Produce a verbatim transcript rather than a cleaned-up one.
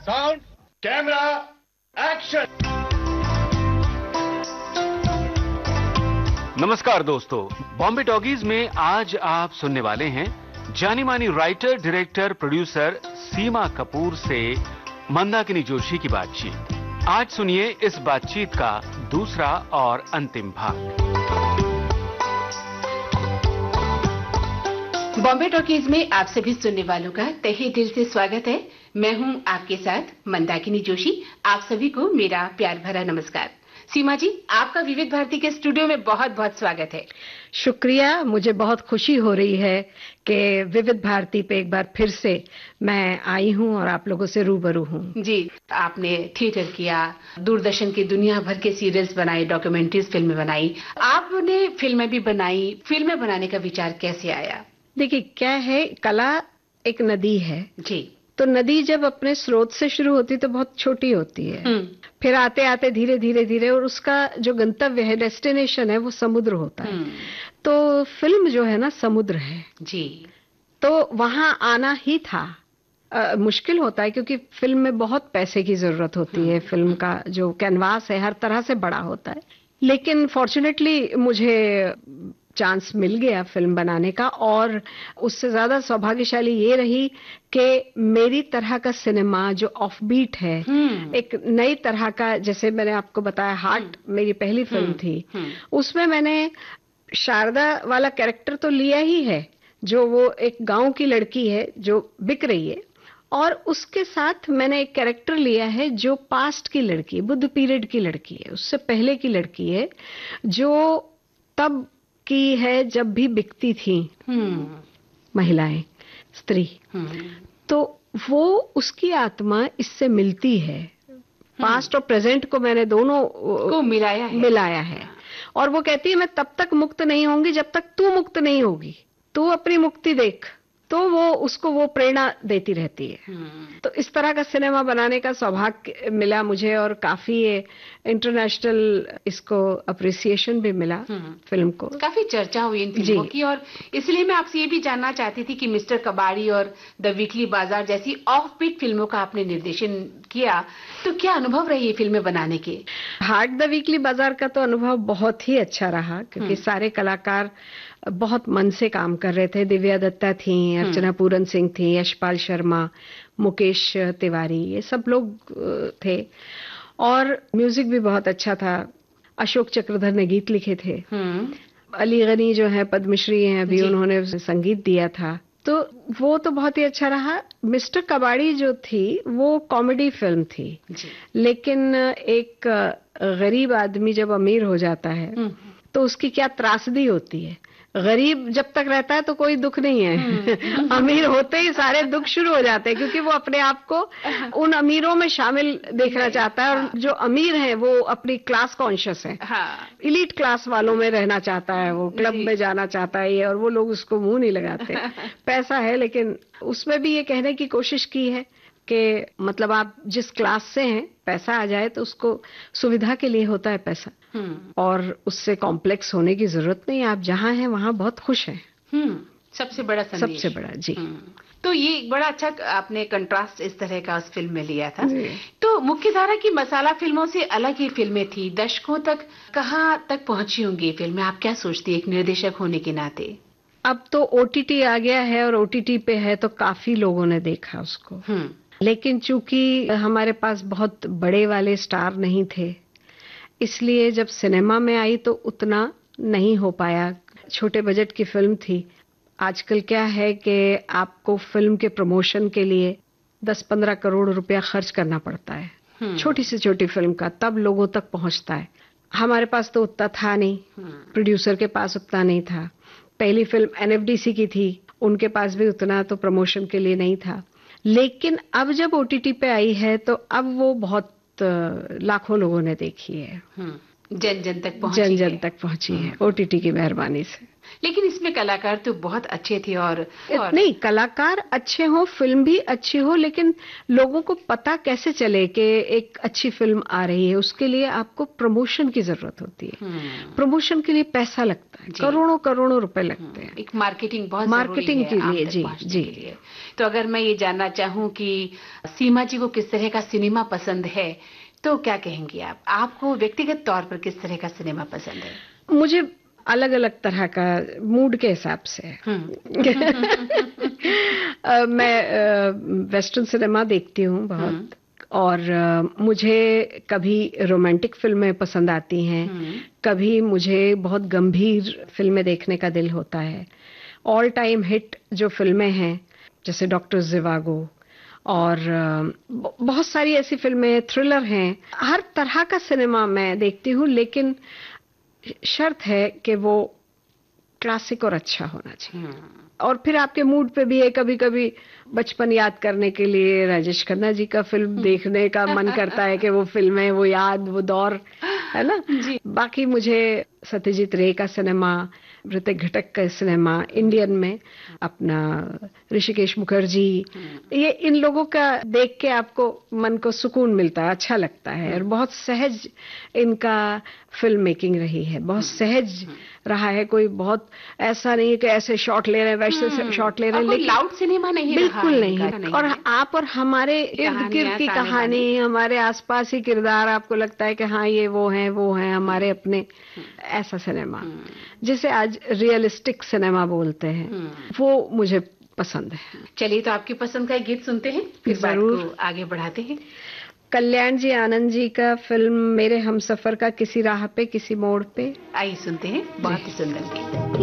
Sound, camera, action. नमस्कार दोस्तों, Bombay talkies में आज आप सुनने वाले हैं जानी मानी राइटर, डायरेक्टर, प्रोड्यूसर सीमा कपूर से मंदाकिनी जोशी की बातचीत। आज सुनिए इस बातचीत का दूसरा और अंतिम भाग। बॉम्बे टॉकीज में आप सभी सुनने वालों का तहे दिल से स्वागत है। मैं हूं आपके साथ मंदाकिनी जोशी। आप सभी को मेरा प्यार भरा नमस्कार। सीमा जी, आपका विविध भारती के स्टूडियो में बहुत बहुत स्वागत है। शुक्रिया। मुझे बहुत खुशी हो रही है कि विविध भारती पे एक बार फिर से मैं आई हूं और आप लोगों से रूबरू हूं। जी, आपने थिएटर किया, दूरदर्शन की दुनिया भर के सीरियल्स बनाए, डॉक्यूमेंट्रीज फिल्में बनाई, आपने फिल्में भी बनाई। फिल्में बनाने का विचार कैसे आया? देखिए, क्या है, कला एक नदी है जी। तो नदी जब अपने स्रोत से शुरू होती तो बहुत छोटी होती है, फिर आते आते धीरे धीरे धीरे और उसका जो गंतव्य है, डेस्टिनेशन है, वो समुद्र होता है। तो फिल्म जो है ना, समुद्र है जी। तो वहां आना ही था। आ, मुश्किल होता है क्योंकि फिल्म में बहुत पैसे की जरूरत होती है। फिल्म का जो कैनवास है हर तरह से बड़ा होता है, लेकिन फॉर्चुनेटली मुझे चांस मिल गया फिल्म बनाने का। और उससे ज्यादा सौभाग्यशाली ये रही कि मेरी तरह का सिनेमा जो ऑफ बीट है, एक नई तरह का, जैसे मैंने आपको बताया हार्ट मेरी पहली फिल्म थी, उसमें मैंने शारदा वाला कैरेक्टर तो लिया ही है, जो वो एक गांव की लड़की है जो बिक रही है, और उसके साथ मैंने एक कैरेक्टर लिया है जो पास्ट की लड़की, बुद्ध पीरियड की लड़की है, उससे पहले की लड़की है, जो तब की है जब भी बिकती थी महिलाएं, स्त्री। तो वो उसकी आत्मा इससे मिलती है। पास्ट और प्रेजेंट को मैंने दोनों को मिलाया है मिलाया है और वो कहती है मैं तब तक मुक्त नहीं होंगी जब तक तू मुक्त नहीं होगी, तू अपनी मुक्ति देख। तो वो उसको वो प्रेरणा देती रहती है। तो इस तरह का सिनेमा बनाने का सौभाग्य मिला मुझे और काफी इंटरनेशनल इसको अप्रिसिएशन भी मिला फिल्म को। काफी चर्चा हुई इन फिल्मों की, और इसलिए मैं आपसे ये भी जानना चाहती थी कि मिस्टर कबाड़ी और द वीकली बाजार जैसी ऑफ बीट फिल्मों का आपने निर्देशन किया, तो क्या अनुभव रही फिल्में बनाने के? हार्ट द वीकली बाजार का तो अनुभव बहुत ही अच्छा रहा क्योंकि सारे कलाकार बहुत मन से काम कर रहे थे। दिव्या दत्ता थी, अर्चना पूरन सिंह थी, यशपाल शर्मा, मुकेश तिवारी, ये सब लोग थे और म्यूजिक भी बहुत अच्छा था। अशोक चक्रधर ने गीत लिखे थे, अली गनी जो है पद्मश्री हैं अभी, उन्होंने संगीत दिया था। तो वो तो बहुत ही अच्छा रहा। मिस्टर कबाड़ी जो थी वो कॉमेडी फिल्म थी, लेकिन एक गरीब आदमी जब अमीर हो जाता है तो उसकी क्या त्रासदी होती है। गरीब जब तक रहता है तो कोई दुख नहीं है, अमीर होते ही सारे दुख शुरू हो जाते हैं क्योंकि वो अपने आप को उन अमीरों में शामिल देखना चाहता है। और जो अमीर है वो अपनी क्लास कॉन्शियस है, इलीट क्लास वालों में रहना चाहता है, वो क्लब में जाना चाहता है ये, और वो लोग उसको मुंह नहीं लगाते। पैसा है, लेकिन उसमें भी ये कहने की कोशिश की है कि मतलब आप जिस क्लास से हैं, पैसा आ जाए तो उसको सुविधा के लिए होता है पैसा, और उससे कॉम्प्लेक्स होने की जरूरत नहीं। आप जहाँ हैं वहाँ बहुत खुश हैं। सबसे बड़ा संदेश, सबसे बड़ा। जी। तो ये बड़ा अच्छा आपने कंट्रास्ट इस तरह का उस फिल्म में लिया था। तो मुख्यधारा की मसाला फिल्मों से अलग ही फिल्में थी, दशकों तक कहाँ तक पहुंची होंगी फिल्में? आप क्या सोचती है एक निर्देशक होने के नाते? अब तो ओटीटी आ गया है और ओटीटी पे है तो काफी लोगों ने देखा उसको, लेकिन चूंकि हमारे पास बहुत बड़े वाले स्टार नहीं थे, इसलिए जब सिनेमा में आई तो उतना नहीं हो पाया। छोटे बजट की फिल्म थी। आजकल क्या है कि आपको फिल्म के प्रमोशन के लिए दस पंद्रह करोड़ रुपया खर्च करना पड़ता है छोटी से छोटी फिल्म का, तब लोगों तक पहुंचता है। हमारे पास तो उतना था नहीं, प्रोड्यूसर के पास उतना नहीं था। पहली फिल्म एनएफडीसी की थी, उनके पास भी उतना तो प्रमोशन के लिए नहीं था। लेकिन अब जब ओटीटी पे आई है तो अब वो बहुत लाखों लोगों ने देखी है। जन जन तक पहुंची जन जन है। तक पहुंची है ओटीटी की मेहरबानी से। लेकिन इसमें कलाकार तो बहुत अच्छे थे और, और नहीं, कलाकार अच्छे हो, फिल्म भी अच्छी हो, लेकिन लोगों को पता कैसे चले कि एक अच्छी फिल्म आ रही है, उसके लिए आपको प्रमोशन की जरूरत होती है। प्रमोशन के लिए पैसा लगता है, करोड़ों करोड़ों रुपए लगते हैं। एक मार्केटिंग बहुत मार्केटिंग जरूरी है के लिए, आप तक जी पहुंचने जी के लिए। तो अगर मैं ये जानना चाहूँ कि सीमा जी को किस तरह का सिनेमा पसंद है, तो क्या कहेंगी आप? आपको व्यक्तिगत तौर पर किस तरह का सिनेमा पसंद है? मुझे अलग अलग तरह का, मूड के हिसाब से है। अ, मैं वेस्टर्न सिनेमा देखती हूँ बहुत, और uh, मुझे कभी रोमांटिक फिल्में पसंद आती हैं, कभी मुझे बहुत गंभीर फिल्में देखने का दिल होता है। ऑल टाइम हिट जो फिल्में हैं, जैसे डॉक्टर ज़िवागो और uh, बहुत सारी ऐसी फिल्में, थ्रिलर हैं, हर तरह का सिनेमा मैं देखती हूँ, लेकिन शर्त है कि वो क्लासिक और अच्छा होना चाहिए। और फिर आपके मूड पे भी है, कभी कभी बचपन याद करने के लिए राजेश खन्ना जी का फिल्म देखने का मन करता है कि वो फिल्में, वो याद, वो दौर, है ना। बाकी मुझे सत्यजीत रे का सिनेमा, ऋतिक घटक का सिनेमा, इंडियन में अपना ऋषिकेश मुखर्जी, ये इन लोगों का देख के आपको मन को सुकून मिलता है, अच्छा लगता है। और बहुत सहज इनका फिल्म मेकिंग रही है, बहुत सहज रहा है। कोई बहुत ऐसा नहीं है कि ऐसे शॉट ले रहे हैं, वैसे शॉट ले रहे हैं, लेकिन लाउड सिनेमा नहीं बिल्कुल रहा नहीं, नहीं। और आप और हमारे इर्द गिर्द की कहानी, हमारे आसपास ही किरदार, आपको लगता है कि हाँ ये वो हैं, वो हैं हमारे अपने, ऐसा सिनेमा जिसे आज रियलिस्टिक सिनेमा बोलते हैं, वो मुझे पसंद है। चलिए, तो आपकी पसंद का एक गीत सुनते हैं, फिर बात को आगे बढ़ाते हैं। कल्याण जी आनंद जी का फिल्म मेरे हमसफर का किसी राह पे किसी मोड़ पे, आइए सुनते हैं, बहुत ही सुंदर गीत।